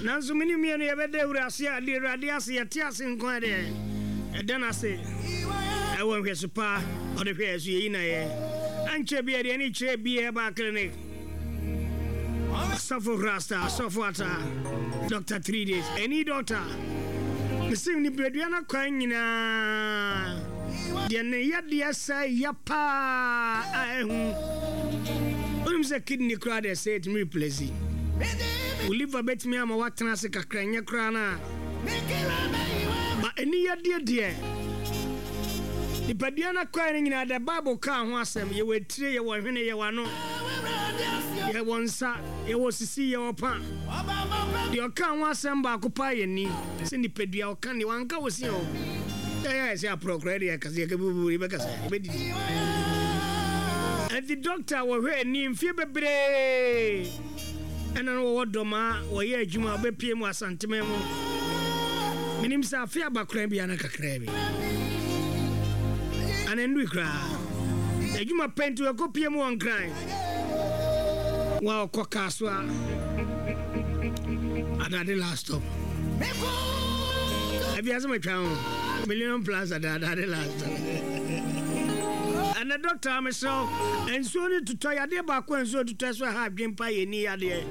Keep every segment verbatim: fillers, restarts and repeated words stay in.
nanso mini mi no yebede wurase ade urade ase yete ase nkwa de eden ase e won hwe supa ode hwe asu yi na ye anche bi ade ni chire bi e ba clinic Suffer Rasta, Sufferta, Doctor Three Days, any doctor. The same Nibrediana Quina. The Nayadia say, Yapa. I am a kidney crowd, they say to me, please. We live a bit me, I'm a watanasika crania crana. But any idea, dear. The Padiana crying at the Bible can't was them. You will three or one you want no. You want sa, you was to see your pan. You can't want some back up pie and knee. Send the pedia can you want go with you. There is a procreator because you can be Rebecca. And the doctor will hear name fever bray. And I know what Doma or ye Juma be P M was Santimemo. Minim sa fear about crabby and a crabby. And then we cry. The Juma pen to a copy of one crying. Wow, Kokaswa. And at the last stop. Have you asked my town? Million plus at the last stop. And the doctor, I'm so, and soon to try a day back when so to test what have been pie near there.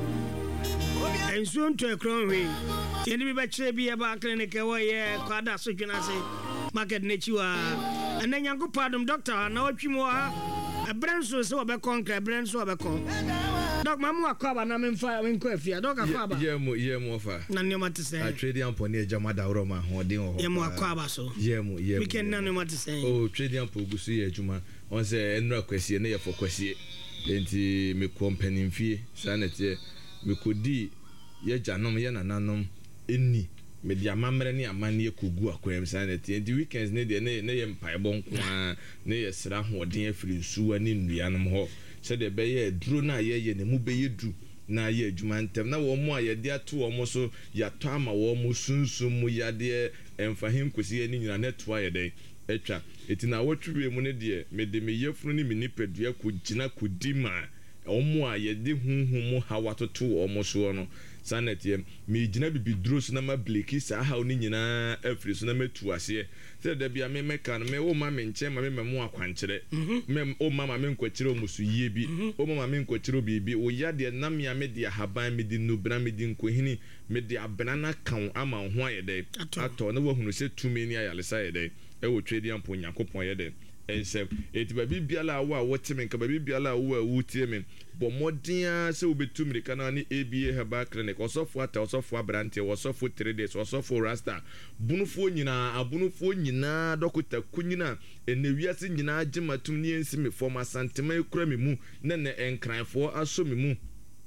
And soon to a crown way. Tell me about Chebby about clinic away, Quada, so can I say, market nature. And then you go pardon, doctor, and now if you more a brand so so about conquer, brand so about con. Dog Mamma Quaba, and I'm in fire in Quefia, dog a quaba. Yeah, yeah, more far. None you want to say. I trade on Pony Jamada Roma, or Dino. Yeah, more quaba so. Yeah, yeah. We can none what to say. Oh, trading on Pogusi, Juma, on say, and no question for question. Enti me company fee, sanity, me could di, ye janom yan ananum, inni. Me dia mamre ni amane kogu akwam sanity and the weekends ne de ne ne empire bon kwa ne yesra hoden afiri nsuwa ne nnuanom ho se de be ye duro na ye ye ne mu be ye du na ye adwuma ntem na wo mu a ye de ato wo mu so ya to ama wo mu sunsum mu ya de emfahim kosi ye ni nyina neto aye de etwa etina wotwe mu ne de me de me yefunu ni minipadua ko gina ko dima omo a ye de hunhum mu hawatoto wo mu so no sanity me gina bibiduro so na ma bleki sa ha oni nyina afri so na metu ase se da bia me meka no me o ma me nche ma me memu akwankere me o ma ma me nkwakire o musu yie bi o ma ma me nkwakire bibi o ya de nam ya me de haban me de nubra me de nkohini me de abenana kan ama ho ayede ato na wo hunu se tumi ni ayalesa ayede e wo twedi ampo nyakopon ayede ensem eti ba bibiala wa wotime nka ba bibiala wa wutie me bo modia se obetumire kana ni A B A Herbal Clinic osofo ata osofo abrante osofo three days osofo rasta bunufo nyina abunufo nyina dokota kunyina enewiase nyina agematum ni ensime forma santema ekura me mu na na enkranfo aso me mu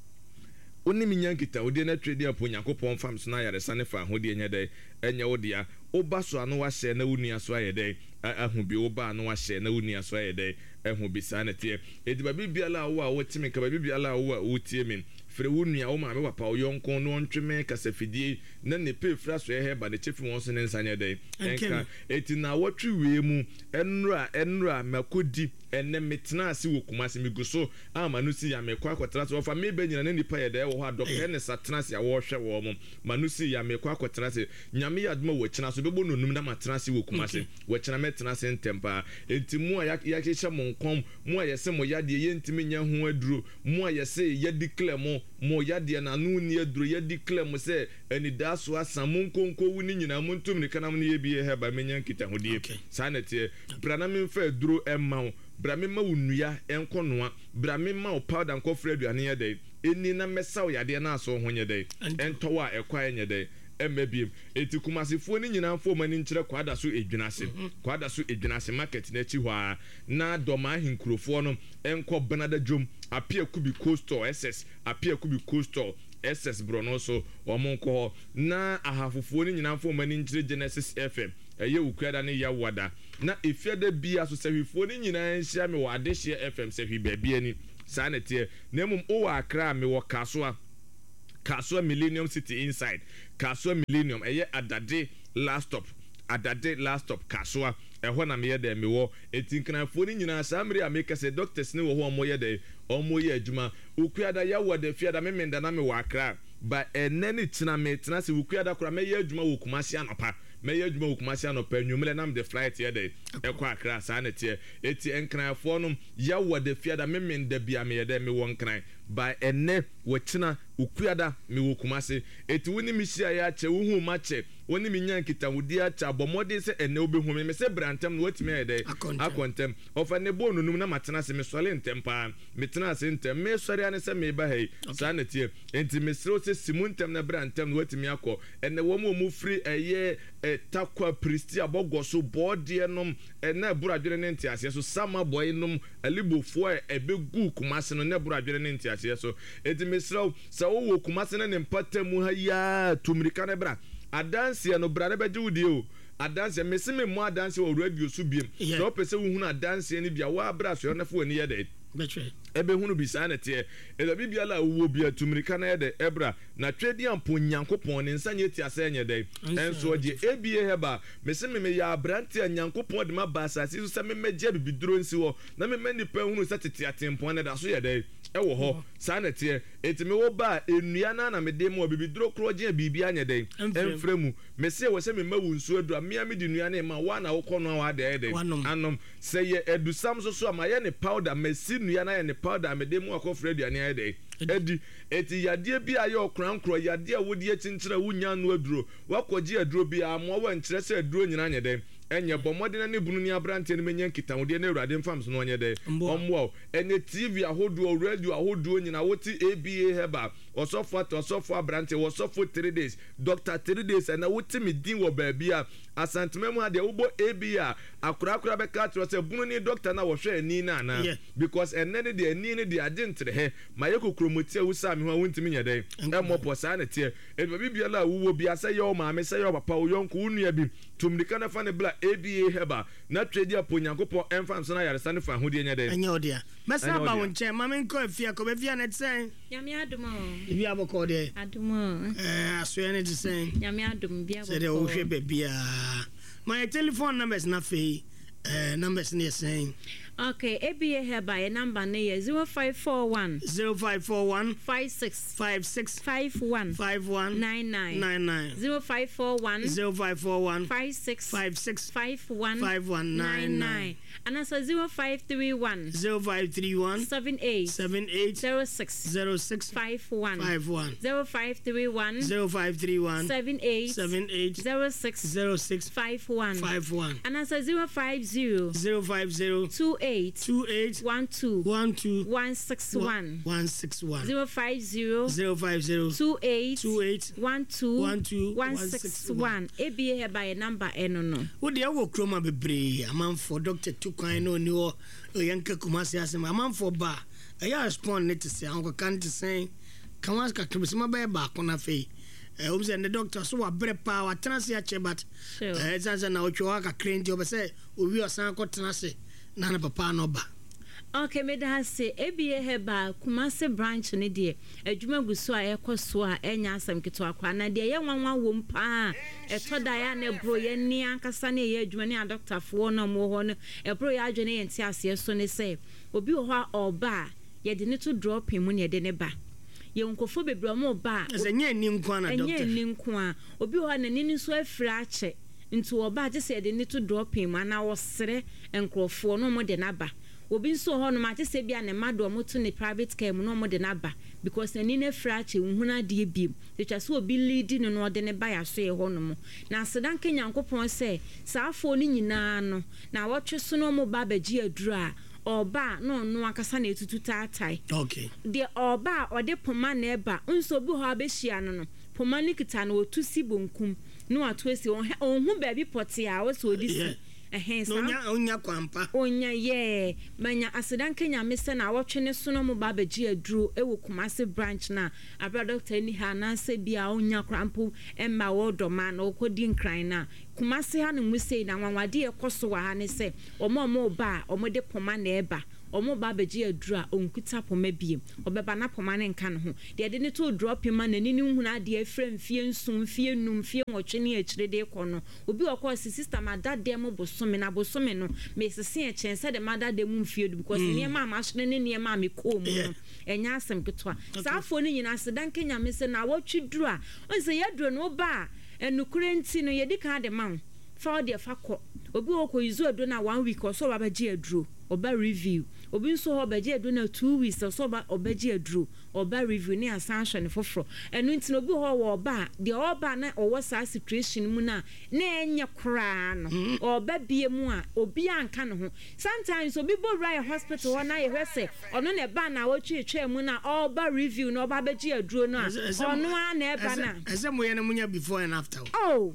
oni minyankita odi na trade apo nyakopon fam so na yare sane fa hodi enya dai enya odia oba so anu wa hye na wuni aso ayedai ahu bi oba anu wa hye na wuni aso ayedai ahu bi sanete edi ba bibiala wo a wotime ka ba bibiala wo a wotie me fere wunu a wo ma me papa oyonkon no ntweme kasafidie na ne pe fra so ehe ba ne chefi won so ne nsanye dai enka eti na wotwe we mu enra enra makodi enne metena ase wo kumase miguso ama no si ya mekwa akwatra so fa me be nyina ne nipa ye dai wo ha dokere ne satena se ya wo hwe wo mo manusi ya mekwa akwatra se nyame ya duma wo china so bebo no num na matena se wo kumase wo china metena se ntempa enti mu a ya hyehyɛ mo nkom mu a yese mo yade ye ntimi nya ho aduro mu a yese ye declare mo mo yade na no ni aduro ye declare mo se ani da so asamu nkonko wu ni nyina mo ntum ni kana mo ye bi he ba menya nkita hodie sanete brana me mfa aduro emma brame ma wunua enkonoa brame ma o powder nkofra aduane ye dai eni na mesa o yade na aso ho nye dai ento a ekwa enye dai emebiem eti kumasefo ni nyina mfo mani nkyere kwada so edwinase kwada so edwinase market na chi hwa na doma hinkrofo no enko benada dwom apia kubi coastal ss apia kubi coastal ss brono so omonko na ahafofo ni nyina mfo mani nkyere Genesis F M eye ukwada ne ya wada na efiada bia so sehwifo ni nyina nhia me wade hye F M sehwi baabi ani sanete na mum o wa akra me wo kasoa Kaswa Millennium City inside Kaswa Millennium eye adade last stop adade last stop Kaswa ehwo na me ye de me wo etinkranfo ni nyina samre ameka se doctors ni wo ho mo ye de omo ye adwuma ukuada ya wo de fiada me menda na me wa akra ba ene ne tina me tina se wukuada kora me ye adwuma wo Kumasi anopa me ye adwuma wo Kumasi anopa nwumle nam the flight ye de ekwa akra sa na tie eti enkranfo no ya wo de fiada me me nda bia me ye de me won kran ba ene wo tina wukuada me wo Kumasi eti woni mi hia ya che wo hu ma che woni mi nyan kitawudi a cha bomode se ene obehu me se brantem no watime ye de akontem ofa ne bonu num na matena se me sole ntempa me tena se ntem me sore ane se me ba hei sa na tie enti me sro se simuntem na brantem no watime akọ ene wo mo mu free eye takwa priesti abogoso bode nom ene buradwere ne ntiase so sama boy nom alibofo e ebegu Kumasi no ne buradwere ne ntiase so enti me sro se wo Kumasi ne mpatam ha ya tumrika ne bra adanse no brane beje wudi o adanse mesime mo adanse o radio so biem so pese wo hunu adanse ni bia wa abra so na fo ani ye de betwe ebe hunu bisa na te e da bibia la wo bia tumrika na ye de ebra na twedi ampo nyankopon ne nsanye ti asa nye de enso je ebie heba mesime me ya abrante nyankopon de ma basa si so se me meje bibiduro nsi wo na me mani pa hunu sa tete atempon na da so ye de ewo ho sa na te etime wo ba enua na na me de mo bibiduro kro je bibia anya de enfremu me se wo se me mawu nsu adura me am di nua na ma wa na wo kono wa de de anom se ye edusam so so ama ye ne powder mesi nua na ye ne powder me de mo akofra aduane ya de edi eti yade bi aye okran kro yade a wodi akinkyira wunya no aduro wakoji aduro bi amwo wa nkyere se aduro nyina anya de enye bomode na ne bunu ni abrante ne menyan kitawode na urade mfam so no onye de omwo ene tv ahodo radio ahodo nyina woti A B A heba osofo at osofo abrante osofo three days doctor three days na woti me din wo ba bia asantmemu ade wo A B A akura akura be ka tro se bunu ni doctor na wo hwe ani na na because ene ne de ani ne de agentre he maye kokromoti a wusa me ho wontimi nya de emo posa na tie e ba bibia la wo bia se yo ma me se yo papa wo yonko unua bi tumdika na fa ne bla A B A heba na trade apo nyankopon enfam so na yare sane fa hodie nya de anya odia mesa ba won che ma men ko afia ko be fia na tsen nyame adumo ibi aboko de adumo eh aso ne tsen nyame adum bia se de wo hwe be bia my telephone numbers na fe eh numbers ne sen okay A B A here by number ne zero five four one zero five four one five six five six five one five one nine nine nine nine zero five four one zero five four one five six five six five one five one nine nine and also zero five three one zero five three one seven eight seven eight zero six zero six five one five one zero five three one zero five three one seven eight seven eight zero six zero six five one five one and also zero five zero zero five zero two eight two eight one two one two one six one one six one zero five zero zero five zero two eight two eight one two one two one six one A B A here by a number eno no wo de wo kroma bebre amanfo doctor tukwan no ni wo yanka Kumasi asem amanfo ba eya respond net say anko kan te say kawas ka kebisima ba ba kona fe eh obse the doctor so wa bre pa wa transe ya che but eh zanza na otwa ka krenti obse owi osan ko transe na na papa no ba okay me da say A B A here ba Kumasi branch ne de adwuma guso a ekoso a enya asem kito akwa na de ye wanwa wom pa etoda ya na bro ye ni ankasa na ye adwuma ne a doctor fo no mo ho no e bro ya adwene ye nti ase so ne say obi ho a oba ye de ne to drop him ne de ne ba ye nkofo bebre mo ba enye ni nkwa na doctor enye ni nkwa obi ho na ni so afira ache nti oba je say de ne to drop him ana wo sere enkrofo no mo de na ba obi nso ho no ma te se bia ne mado mo to ne private care mo no mo de na ba because ani na frache nhuna de biem te twa so obi lead no no de ne ba ya so ye ho no mo na sedan ke nyankopon se saafo ni nyina no na wotwe so no mo ba baji adura oba no no akasa na etutu tatai okay de oba ode poma na eba nso bi ho abehia no no poma ni kita na otusi bonkum no atoesi on hu ba bi pote a wo so odisi eh sa onya onya kwampa onya ye manya asedan kenya mese na wotwe ne so no mo ba baji aduro ewo Kumasi branch na abra doctor ni ha na se bia onya krampo emma wodo ma na okodi nkran na Kumasi ha no musei na wanwade ekoso wa ha ne se omo omo ba omo de poma na eba omo ba beji aduru a onkuta poma biem obeba na poma ne nka ne ho de de ne to drop ma na ni hu na de afrem fie nsum fie num fie nwotwe ne akire de kɔ no obi okɔ sister ma dade mo bosome na bosome no me sese e chense de ma dade mu fie du because ne ma ma hye ne ne ma me kɔ mu no enya asem ketwa saafo ne nyina sedan kenya me se na wotwe duru a on se yaduro no ba enukure nti no yedi ka de ma fa de fa kɔ obi okɔ izu ado na one week or so ba ba gi aduro oba review obi nso ho ba gi ado na two weeks or so ba oba gi aduro oba review ne asanhwe ne foforo enu nti obi ho wo oba de oba na owo sa situation mu na na enye kra no oba bie mu a obi anka ne ho sometimes obi bo right hospital ho na ye hwese ono na ba na wotwe twa mu na oba review na oba ba gi aduro no a ono a na eba na ese mo ye na munya before and after oh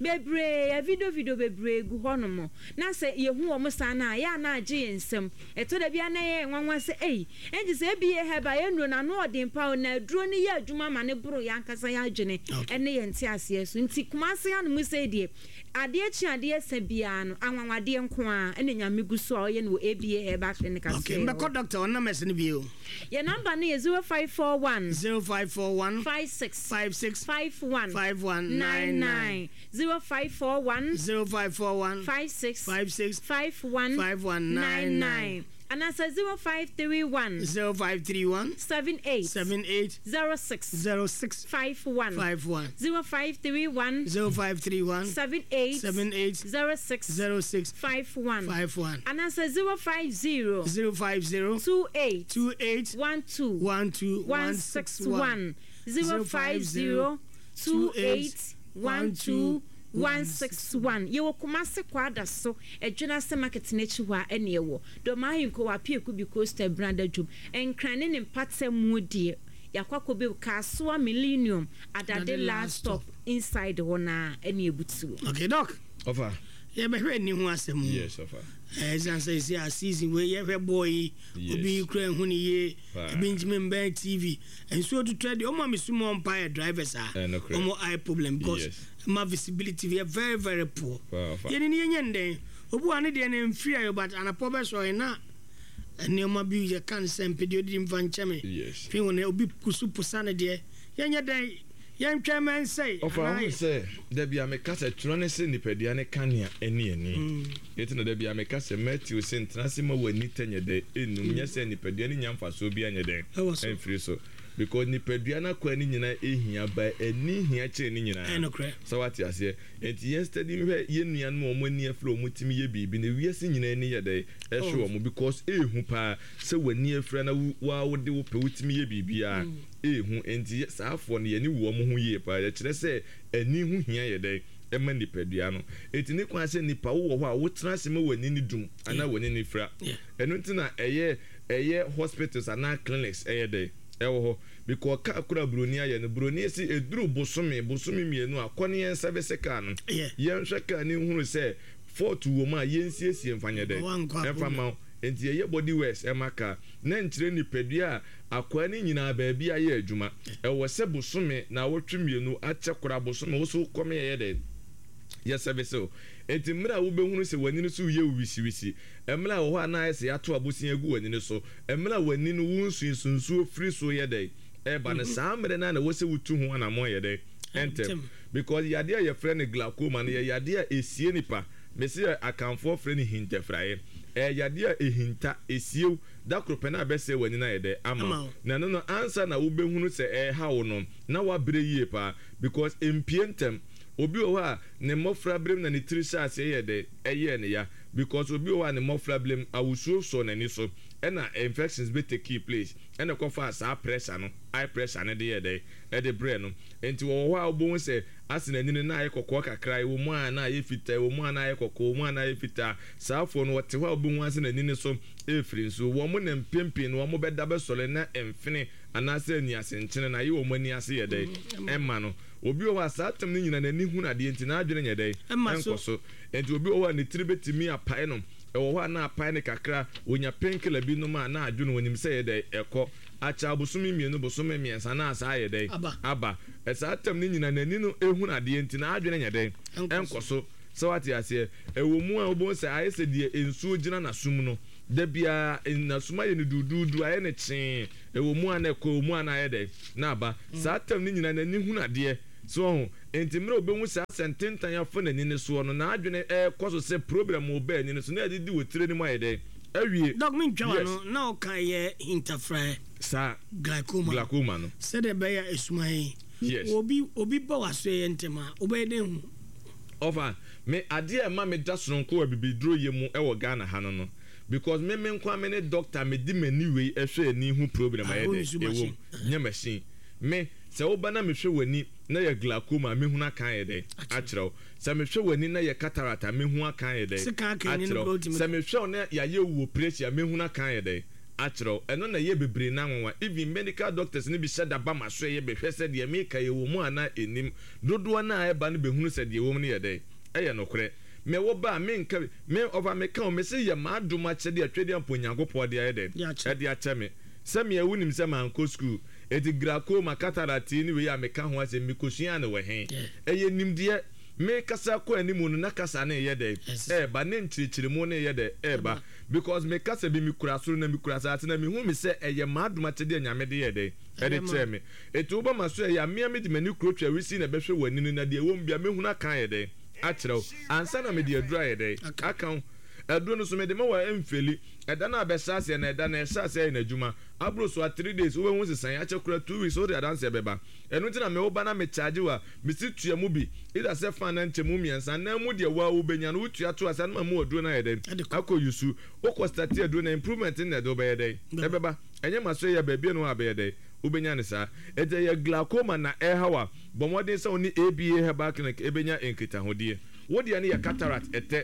bebre a video video bebre gu ho no mo na se ye hu wo mo sa na ya na age nsem eto da bia na ye nwanwa se ei enji se bie he ba ye nu na no odin pa na aduro ni ye adwuma ma ne buru ya nkasa ya adwene ene ye nti ase so nti kumase ya no mu se die ade achi ade se bia no anwanwade nko a ene nyame gu so a ye no A B A ba clinic ase okay me call doctor on number se bio your number no is zero five four one zero five four one five six five six five one five one nine nine zero five four one zero five four one five six five six five one five one nine nine and answer zero five three one zero five three one seven eight seven eight zero six zero six five one five one zero five three one zero five three one seven eight seven eight zero six zero six five one five one and answer zero five zero zero five zero two eight two eight one two one two one six one zero five zero two eight one two one six one ye wo kumase kwada so edwena se market na chi wa ene wo do ma hinko wa pie ku bi coaster brand adwum enkrane ne mpatse mu die yakwako be kasoa millennium adade last stop inside wona ene ebutu okay doc offer ye be hwe ni hu asem yes offer eh san say see a season we ye hwe boy obi kura hu ni ye Benjamin Ben T V and so to trade o ma mesumo empire drivers are omo eye problem because my visibility we are very very poor ye ni ye nyende obu ane de na mfia but anapobe so na ene ma bi ye kan sempe de odi mfa ncheme yes fi wona obi kusupu sana de ye nya den ye ntwa man say offer who say there be amekasa trone se nipadia ne kania eni eni yeti no there be amekasa Matthew se ntrase ma wani tanye de enum nya se nipadia ne nyamfa so bi anye de enfiri so because nipadia na kwa ni nyina ehia ba eni hia che ni nyina so what you say enti yesterday me ye nua no mo ni afro mo timi ye bibi na wiase nyina ni ye de ehwe mo because ehu pa se wani afra na wa wo de wo pe wotimi ye bibi a ehu enti saafo no ye ni wo mo ho ye pa ya kire se eni hu hia ye de ema nipadua no enti ne kwa se nipa wo ho a wo tena se me wani ni dum ana wani ni fra eno ntina eye eye hospitals ana clinics eye de ewo because ka kura broni aye no broni si eduru bosome bosome mienu akone yen service ka no yen hwe ka ni hunu se fort wo ma yen siesie mfanye de emfa ma enti ye body west emaka na nkyire ni pedua akwa ni nyina ba bia ye adwuma ewo se bosome na wotwe mienu ache kura bosome wo so kome ye de ye service o enti mra wo behunu se wani no so ye wisi wisi emra wo ha na ese ato abosia gu wani no so emra wani no wunsu sunsu free so ye de e ba na samre na na wo se wutu ho na mo ye de entem because yade ye friend glaucoma na yade esie nipa me se akanfo friend hintefrae e yade ehinta esiew da kropena be se wani na ye de ama na no no answer na wo behunu se e ha wo no na wa bre yie pa because empientem obi o ha ne mofra blem na ne trisha ase ye de eye ne ya because obi o ha ne mofra blem awuso so na ni so ena infections be take place ena ko fa sa pressure no high pressure ne de ye de e de brain no enti wo ha obo se asina ni na ye kokko kakra wo mu a na ye fita wo mu a na ye kokko wo mu a na ye fita saafo no wote ha obo mu asina ni so efiri so wo mu ne mpempin wo mu be da be sole na emfene anase ni asenkyene na ye wo mu ani ase ye de emma no obi o wa satem ni nyina na ni hu na de enti na adwene nye de enkoso enti obi o wa ne tiri betimi apae no e wo wa na apae ne kakra onya penkela bi no ma na adwene wonim se ye de ekọ acha bosumi mienu bosumi miensa na asa ye de aba e satem ni nyina na ni no ehu na de enti na adwene nye de enkoso so wati ase e wo mu a obo se aye se de ensuo gina na sum no da bia na suma ye ne dududu aye ne kyen e wo mu ana ko mu ana ye de na aba saa tam ni nyina na ni hunu ade so ho entimre obehu saa sententan ya fo na ni ne so no na adwene e koso se problem obe ni ne so na ade di wotire ni mu aye de awie dog min twa no na o kan ye interfere sa glaucoma glaucoma no se de be ya esumai yes obi obi ba waso ye ntema obe de hu over me ade e ma me da sonko abibidro ye mu e wo Ghana ha no no because me me nkwa me ne doctor me di mani wei ehwe ani hu problem aye de ewo nya machine me se wo bana me hwe wani na ye glaucoma me hu na kan ye de achrew se me hwe wani na ye cataract me hu akan ye de achrew se me hwe na ya ye wo pressure me hu na kan ye de achrew eno na ye bebre na nwa even medical doctors ne bi shada ba maso ye be hwe se de me ka ye wo mu ana enim dodo na e ba ne be hunu se de wo mu ne ye de eye no kore me wo ba me nka me over me ka o me se ye ma adoma che de atwede amponyangopo de aye de e de ache me se me awunim se man ko school eti glaucoma cataract ni we ya me ka ho ase me kosua na we hen eye nimde me kasa ko animu no na kasa na ye de e ba ne nchirichirimu na ye de e ba because me kasa bi mi kura soro na mi kura sa na mi hu mi se eye ma adoma che de nyame de ye de e de che me eti wo ba maso ya me me di mani kuro twa we si na be hwe wani na de wo mbia me hu na kan ye de achrew ansa na me de adura ye de akan aduro no so me de ma wa emfeli eda na be sase na eda na sase na adwuma abro so three days wo hu sesan ya chekura two weeks so de adanse beba enu ntina me wo ba na me charge wa me si tua mu bi ida se fan na nche mu miensa na mu de wa wo benya no tua to asa na mu aduro na ye de akọ yusu wo ko start aduro na improvement na do be ye de ebeba enye maso ya ba bi no abe ye de ubenya ne sa ede ye glaucoma na e hawa bomodin se oni A B A herbal clinic ebenya enkita hodie wodi ne ye cataract ete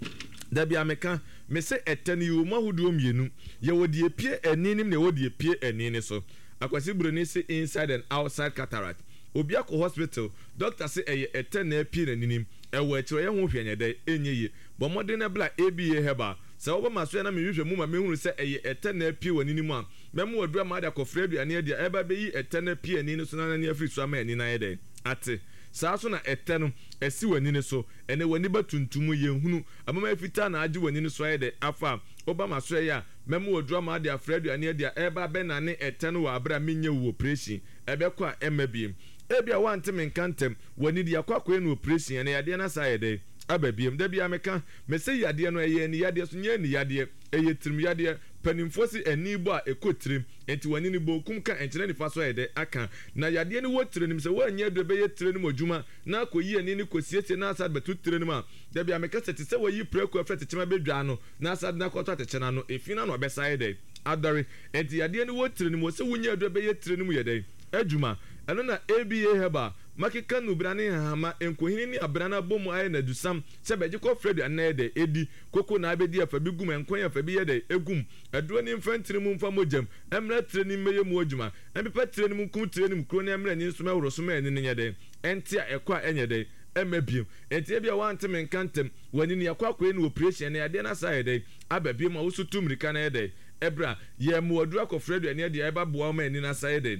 da bia meka me se ete ne yo mahudo mienu ye wodi epie eninim ne wodi epie enini so akwasi broni se inside and outside cataract obi akọ hospital doctor say eye ete na epie eninim e wo ekiro ye ho hwenya de enyeye bomodin na bla A B A herbal se wo ma so na me hwehwe mu ma me hunu se eye ete na epie waninim a memo odura ma da kofra aduane dia eba be yi ete na pie ani no so na na afri so ama ani na ye de ate saa so na ete no esi wani ne so ene wani batuntum ye hunu amama afita na age wani ne so ye de afa obama so ye a memo odura ma da afra aduane dia eba be na ne ete no wa abra menye wo operation ebe kwa emabiem ebia wante men kantem wani dia kwakwa no operation ene yade na sa ye de ababiem da bia meka me se yade no eye ni yade so nye ni yade eye trim yade panimfosi eni bo a ekotrim enti wani ni bo kum ka enkyere ni faso ede aka na yade ni wotire nim se wanye do be yetire ni modwuma na akoyi eni ni kosietie na asad betu tire ni ma da bia meka se se wayi preko afete chema bedwa no na asad na kwato atechena no efina no obesa ede adore enti yade ni wotire ni mo se wanye do be yetire ni mu yede adwuma eno na A B A heba makika no brane hama enkohini ni abrana bomu aye na dusam se beje ko Fred anede edi koko na abedi afa bigum enkon afa bi yede egum aduro ni mfantiri mu mfa mogem emra tire ni meye mu odwuma empepa tire ni mu kum tire ni mu kro na emra ni nsoma woro soma eni ne yede entia ekwa enyede emabiem entia bia wante men kantem wani ni akwa kwa ni operation na yade na sa yede ababiem a wosutu mrika na yede ebra ye mu odura ko Fred ene de eba boa ma eni na sa yede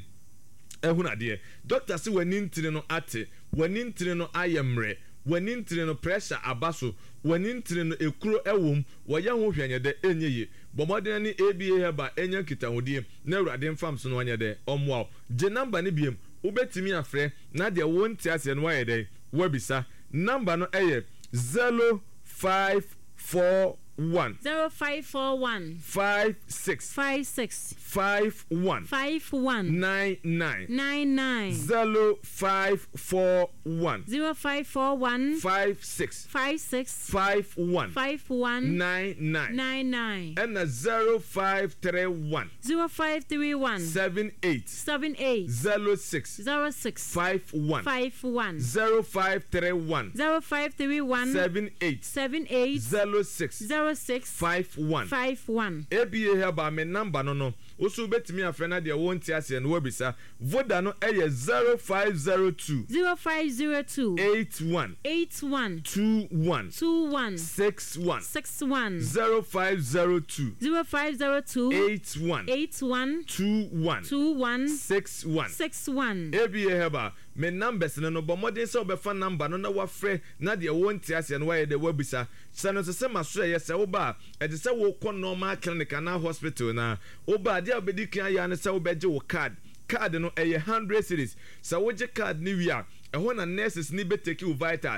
ehuna de doctor se wani ntire no ate wani ntire no ayemre wani ntire no pressure abaso wani ntire no ekuro ewom woya ho hwanyede enyeye bomodin ni A B A heba enya kitahudie na urade mfam so no anyede omwa je number ni biem ubetimi afre na de wonti ase no wayede wabisa number no eye zero five four one zero five four one five six five six five one five one nine nine nine nine zero five four one zero five four one five six five six five one five one nine nine nine nine and a zero five three one zero five three one seven eight seven eight zero six zero six five one five one zero five three one zero five three one seven eight seven eight zero six zero six five one five one. A B A heba me number no no osu betimi afre na de wonti ase no wabisa voda no eye zero five zero two zero five zero two eight one eight one two one two one six one six one zero five zero two zero five zero two eight one eight one two one two one six one six one. A B A heba me numbers no no bɔ mmɔden sɛ wobɛfa number no na wafrɛ na deɛ wɔnte aseɛ no wayɛ dɛ wabisa sɛ no sɛ sɛ maso ɛyɛ sɛ woba a ɛte sɛ wokɔ normal clinic anaa hospital na woba adeɛ a wobɛdi kan ayɛ ne sɛ wobɛgye wo card card no ɛyɛ one hundred cedis sɛ wogye card ne wie a ɛhɔ na nurses ne bɛtaki wo vital